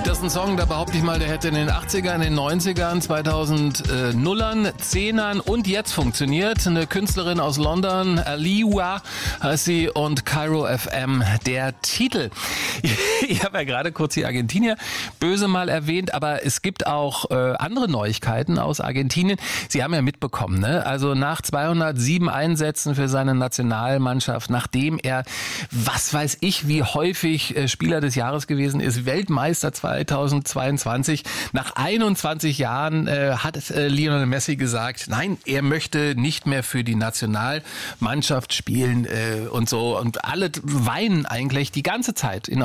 Das ist ein Song, da behaupte ich mal, der hätte in den 80ern, in den 90ern, 2000ern, 10ern und jetzt funktioniert. Eine Künstlerin aus London, Aliwa heißt sie, und Cairo FM der Titel. Ich habe ja gerade kurz die Argentinier böse mal erwähnt, aber es gibt auch andere Neuigkeiten aus Argentinien. Sie haben ja mitbekommen, ne? Also nach 207 Einsätzen für seine Nationalmannschaft, nachdem er, was weiß ich, wie häufig Spieler des Jahres gewesen ist, Weltmeister 2022, nach 21 Jahren hat Lionel Messi gesagt, nein, er möchte nicht mehr für die Nationalmannschaft spielen und so. Und alle weinen eigentlich die ganze Zeit in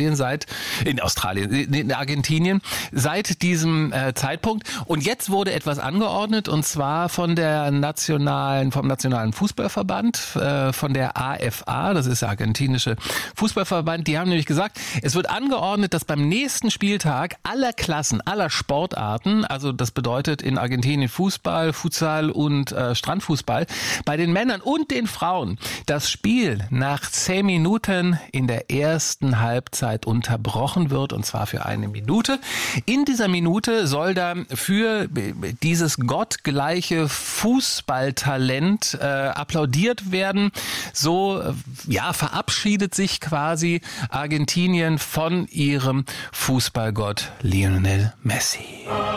Argentinien seit diesem Zeitpunkt. Und jetzt wurde etwas angeordnet, und zwar vom Nationalen Fußballverband, von der AFA, das ist der argentinische Fußballverband. Die haben nämlich gesagt, es wird angeordnet, dass beim nächsten Spieltag aller Klassen, aller Sportarten, also das bedeutet in Argentinien Fußball, Futsal und Strandfußball, bei den Männern und den Frauen das Spiel nach 10 Minuten in der ersten Halbzeit unterbrochen wird, und zwar für 1 Minute. In dieser Minute soll dann für dieses gottgleiche Fußballtalent applaudiert werden. So verabschiedet sich quasi Argentinien von ihrem Fußballgott Lionel Messi.